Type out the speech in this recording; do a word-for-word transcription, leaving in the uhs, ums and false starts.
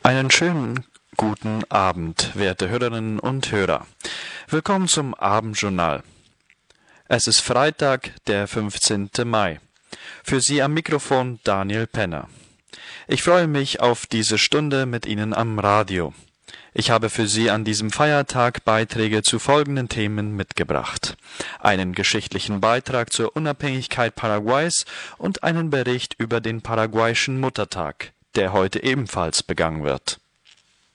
Einen schönen guten Abend, werte Hörerinnen und Hörer. Willkommen zum Abendjournal. Es ist Freitag, der fünfzehnten Mai. Für Sie am Mikrofon Daniel Penner. Ich freue mich auf diese Stunde mit Ihnen am Radio. Ich habe für Sie an diesem Feiertag Beiträge zu folgenden Themen mitgebracht: einen geschichtlichen Beitrag zur Unabhängigkeit Paraguays und einen Bericht über den paraguayischen Muttertag, der heute ebenfalls begangen wird.